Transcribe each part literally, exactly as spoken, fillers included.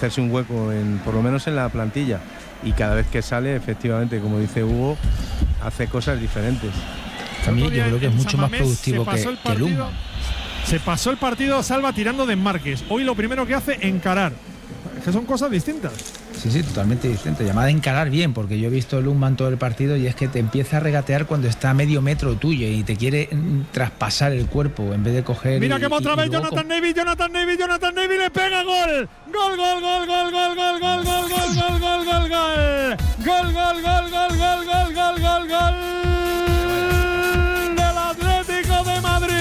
hacerse un hueco, en, por lo menos en la plantilla. Y cada vez que sale, efectivamente, como dice Hugo, hace cosas diferentes. A mí yo creo que es mucho más productivo que, que Luma. Se pasó el partido Salva tirando de enmarques. Hoy lo primero que hace, encarar. Es que son cosas distintas. Sí, sí, totalmente distintas. Llamada a encarar bien, porque yo he visto a Lundman todo el partido y es que te empieza a regatear cuando está a medio metro tuyo y te quiere mm, traspasar el cuerpo en vez de coger. Mira y, que otra y, vez y Jonathan David, Jonathan David, Jonathan David le pega gol. Gol, gol, gol, gol, gol, gol, gol, gol, gol, gol, gol, gol, gol. Gol, gol, gol, gol, gol, gol, gol, gol, gol. Del Atlético de Madrid.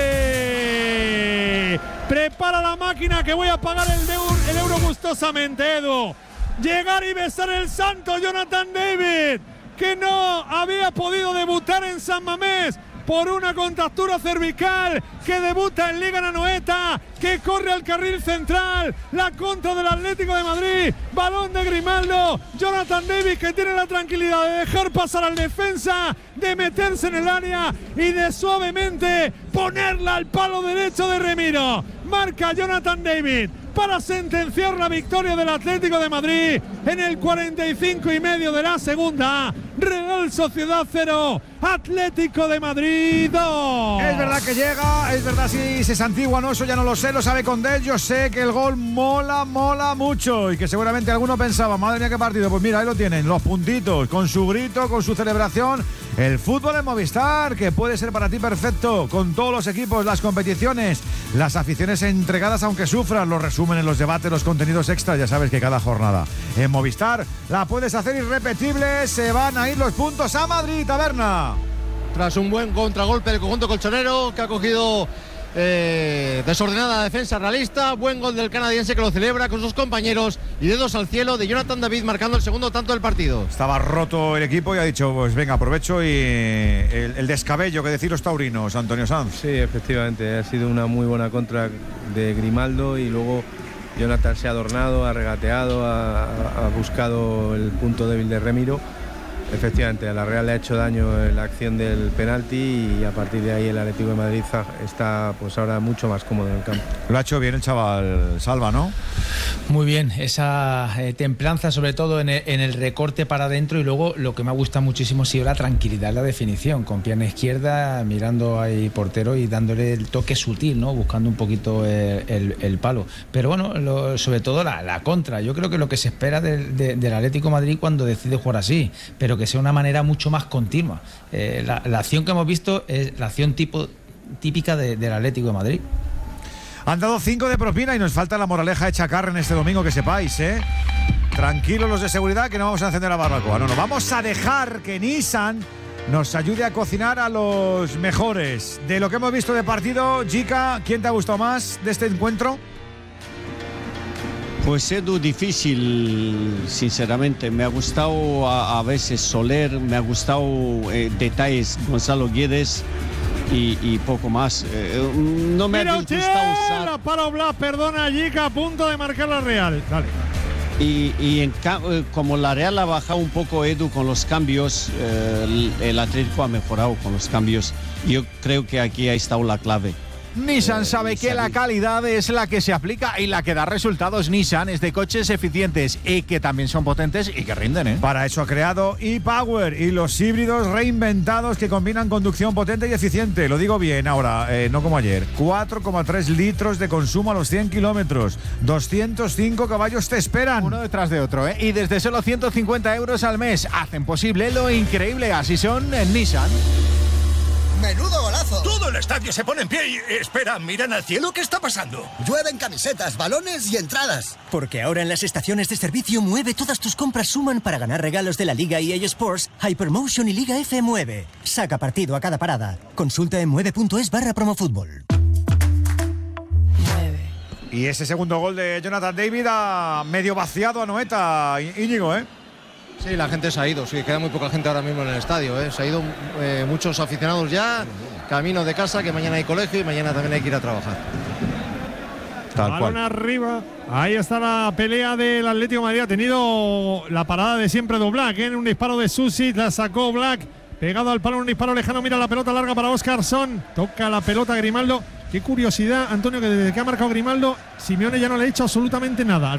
Prepara la máquina que voy a pagar el, de, el euro gustosamente, Edu. Llegar y besar el santo Jonathan David, que no había podido debutar en San Mamés por una contractura cervical, que debuta en Liga Anoeta, que corre al carril central, la contra del Atlético de Madrid, balón de Grimaldo, Jonathan David, que tiene la tranquilidad de dejar pasar al defensa, de meterse en el área y de suavemente ponerla al palo derecho de Remiro. Marca Jonathan David para sentenciar la victoria del Atlético de Madrid en el cuarenta y cinco y medio de la segunda. Real Sociedad cero, Atlético de Madrid dos. Es verdad que llega, es verdad si se santigua, no, eso ya no lo sé, lo sabe Condés. Yo sé que el gol mola, mola mucho y que seguramente alguno pensaba, madre mía qué partido. Pues mira, ahí lo tienen, los puntitos, con su grito, con su celebración. El fútbol en Movistar, que puede ser para ti perfecto, con todos los equipos, las competiciones, las aficiones entregadas aunque sufran, los resúmenes, los debates, los contenidos extras, ya sabes que cada jornada en Movistar la puedes hacer irrepetible. Se van a ir los puntos a Madrid, Taberna. Tras un buen contragolpe del conjunto colchonero, que ha cogido eh, desordenada defensa realista, buen gol del canadiense que lo celebra con sus compañeros y dedos al cielo de Jonathan David marcando el segundo tanto del partido. Estaba roto el equipo y ha dicho, pues venga, aprovecho y el, el descabello que decir los taurinos, Antonio Sanz. Sí, efectivamente, ha sido una muy buena contra de Grimaldo y luego Jonathan se ha adornado, ha regateado, ha, ha buscado el punto débil de Remiro. Efectivamente, a la Real le ha hecho daño en la acción del penalti y a partir de ahí el Atlético de Madrid está pues ahora mucho más cómodo en el campo. Lo ha hecho bien el chaval Salva, ¿no? Muy bien, esa eh, templanza sobre todo en el, en el recorte para adentro y luego lo que me ha gustado muchísimo ha sido la tranquilidad en la definición, con pierna izquierda, mirando ahí portero y dándole el toque sutil, ¿no? Buscando un poquito el, el, el palo. Pero bueno, lo, sobre todo la, la contra. Yo creo que lo que se espera de, de, del Atlético de Madrid cuando decide jugar así, pero que sea una manera mucho más continua. Eh, la, la acción que hemos visto es la acción tipo, típica de, del Atlético de Madrid. Han dado cinco de propina y nos falta la moraleja hecha carne en este domingo, que sepáis, ¿eh? Tranquilos los de seguridad, que no vamos a encender la barbacoa. No, no, vamos a dejar que Nissan nos ayude a cocinar a los mejores. De lo que hemos visto de partido, Jica, ¿quién te ha gustado más de este encuentro? Pues Edu, difícil, sinceramente. Me ha gustado a, a veces Soler, me ha gustado eh, detalles Gonzalo Guedes y, y poco más. Eh, no me Mira, ha disgustado usar. para Blas, perdona, Jica, a punto de marcar la Real. Dale. Y, y en, como la Real ha bajado un poco, Edu, con los cambios, eh, el, el Atlético ha mejorado con los cambios. Yo creo que aquí ha estado la clave. Nissan sabe que la calidad es la que se aplica y la que da resultados. Nissan es de coches eficientes y que también son potentes y que rinden, ¿eh? Para eso ha creado ePower y los híbridos reinventados que combinan conducción potente y eficiente. Lo digo bien ahora, eh, no como ayer. cuatro coma tres litros de consumo a los cien kilómetros. doscientos cinco caballos te esperan. Uno detrás de otro, ¿eh? Y desde solo ciento cincuenta euros al mes hacen posible lo increíble. Así son en Nissan. ¡Menudo golazo! Todo el estadio se pone en pie y... Espera, ¿miran al cielo? ¿Qué está pasando? Llueven camisetas, balones y entradas. Porque ahora en las estaciones de servicio Mueve todas tus compras suman para ganar regalos de la Liga E A Sports, Hypermotion y Liga F Mueve. Saca partido a cada parada. Consulta en mueve.es barra promofútbol. Y ese segundo gol de Jonathan David ha medio vaciado a Noeta, Íñigo, ¿eh? Sí, la gente se ha ido, sí, queda muy poca gente ahora mismo en el estadio, ¿eh? Se ha ido eh, muchos aficionados ya, camino de casa, que mañana hay colegio y mañana también hay que ir a trabajar. Tal Balón cual. Arriba, ahí está la pelea del Atlético de Madrid, ha tenido la parada de siempre de Black, ¿eh? En un disparo de Susi, la sacó Black, pegado al palo, un disparo lejano, mira la pelota larga para Óscarson, toca la pelota Grimaldo. Qué curiosidad, Antonio, que desde que ha marcado Grimaldo, Simeone ya no le ha dicho absolutamente nada.